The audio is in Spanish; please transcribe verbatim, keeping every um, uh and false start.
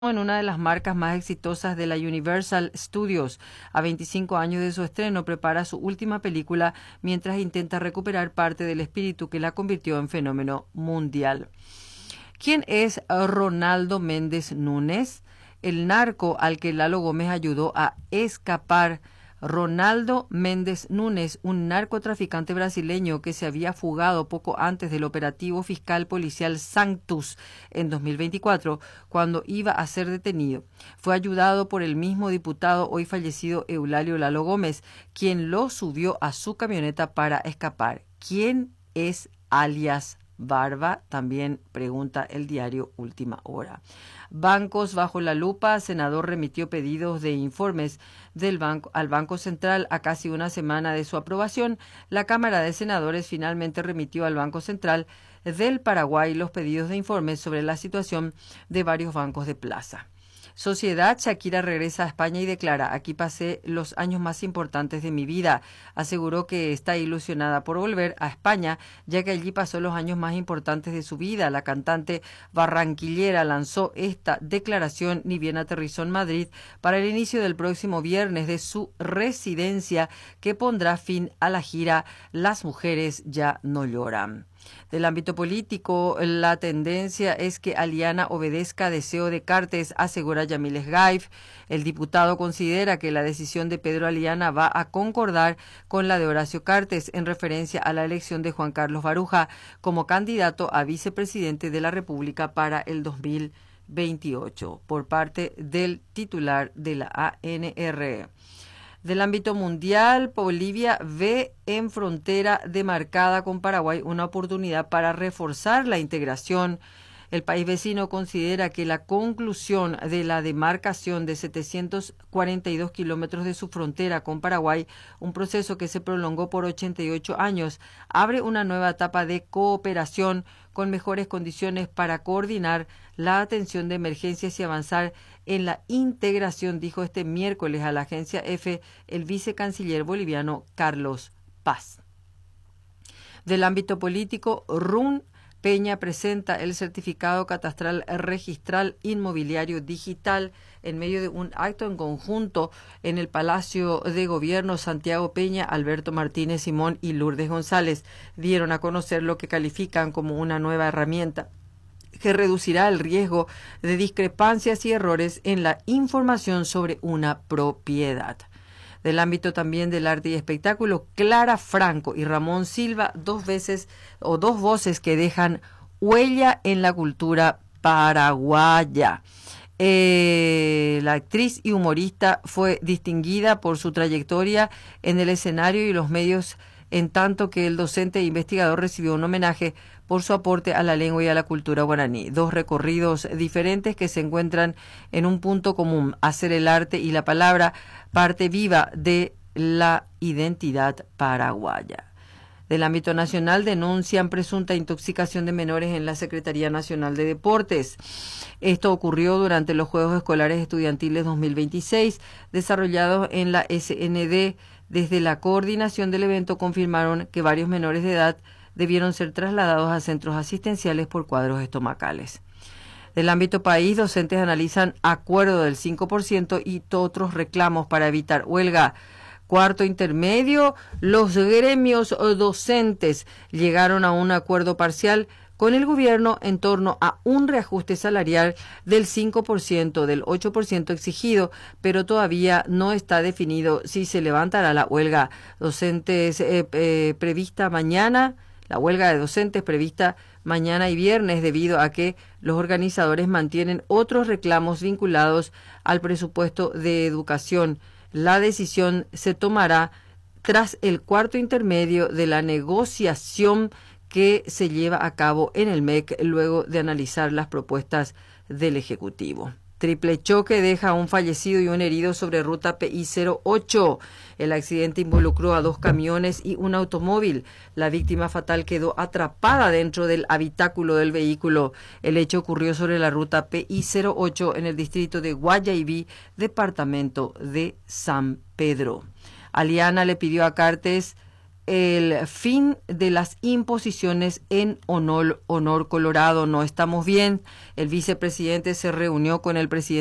en una de las marcas más exitosas de la Universal Studios. A veinticinco años de su estreno, prepara su última película mientras intenta recuperar parte del espíritu que la convirtió en fenómeno mundial. ¿Quién es Ronaldo Méndez Núñez? El narco al que Lalo Gómez ayudó a escapar. Ronaldo Méndez Núñez, un narcotraficante brasileño que se había fugado poco antes del operativo fiscal policial Sanctus en dos mil veinticuatro, cuando iba a ser detenido. Fue ayudado por el mismo diputado hoy fallecido Eulalio Lalo Gómez, quien lo subió a su camioneta para escapar. ¿Quién es alias Barba? También pregunta el diario Última Hora. Bancos bajo la lupa. Senador remitió pedidos de informes del banco al Banco Central a casi una semana de su aprobación. La Cámara de Senadores finalmente remitió al Banco Central del Paraguay los pedidos de informes sobre la situación de varios bancos de plaza. Sociedad. Shakira regresa a España y declara: aquí pasé los años más importantes de mi vida. Aseguró que está ilusionada por volver a España, ya que allí pasó los años más importantes de su vida. La cantante barranquillera lanzó esta declaración ni bien aterrizó en Madrid para el inicio del próximo viernes de su residencia, que pondrá fin a la gira Las mujeres ya no lloran. Del ámbito político, la tendencia es que Aliana obedezca deseo de Cartes, asegura Yamil Gaif. El diputado considera que la decisión de Pedro Aliana va a concordar con la de Horacio Cartes en referencia a la elección de Juan Carlos Baruja como candidato a vicepresidente de la República para el dos mil veintiocho por parte del titular de la A N R. Del ámbito mundial, Bolivia ve en frontera demarcada con Paraguay una oportunidad para reforzar la integración. El país vecino considera que la conclusión de la demarcación de setecientos cuarenta y dos kilómetros de su frontera con Paraguay, un proceso que se prolongó por ochenta y ocho años, abre una nueva etapa de cooperación con mejores condiciones para coordinar la atención de emergencias y avanzar en la integración, dijo este miércoles a la agencia EFE el vicecanciller boliviano Carlos Paz. Del ámbito político, RUN Peña presenta el certificado catastral registral inmobiliario digital en medio de un acto en conjunto en el Palacio de Gobierno. Santiago Peña, Alberto Martínez Simón y Lourdes González dieron a conocer lo que califican como una nueva herramienta que reducirá el riesgo de discrepancias y errores en la información sobre una propiedad. Del ámbito también del arte y espectáculo, Clara Franco y Ramón Silva, dos veces o dos voces que dejan huella en la cultura paraguaya. Eh, la actriz y humorista fue distinguida por su trayectoria en el escenario y los medios, en tanto que el docente e investigador recibió un homenaje por su aporte a la lengua y a la cultura guaraní. Dos recorridos diferentes que se encuentran en un punto común: hacer el arte y la palabra parte viva de la identidad paraguaya. Del ámbito nacional, denuncian presunta intoxicación de menores en la Secretaría Nacional de Deportes. Esto ocurrió durante los Juegos Escolares Estudiantiles dos mil veintiséis, desarrollados en la S N D. Desde la coordinación del evento confirmaron que varios menores de edad debieron ser trasladados a centros asistenciales por cuadros estomacales. Del ámbito país, docentes analizan acuerdo del cinco por ciento y otros reclamos para evitar huelga. Cuarto intermedio, los gremios docentes llegaron a un acuerdo parcial con el gobierno en torno a un reajuste salarial del cinco por ciento, del ocho por ciento exigido, pero todavía no está definido si se levantará la huelga. Docentes eh, eh, prevista mañana, la huelga de docentes prevista mañana y viernes, debido a que los organizadores mantienen otros reclamos vinculados al presupuesto de educación. La decisión se tomará tras el cuarto intermedio de la negociación que se lleva a cabo en el M E C luego de analizar las propuestas del Ejecutivo. Triple choque deja un fallecido y un herido sobre ruta P I cero ocho. El accidente involucró a dos camiones y un automóvil. La víctima fatal quedó atrapada dentro del habitáculo del vehículo. El hecho ocurrió sobre la ruta P I cero ocho en el distrito de Guayaibí, departamento de San Pedro. Aliana le pidió a Cartes el fin de las imposiciones en Honor, Honor Colorado. No estamos bien. El vicepresidente se reunió con el presidente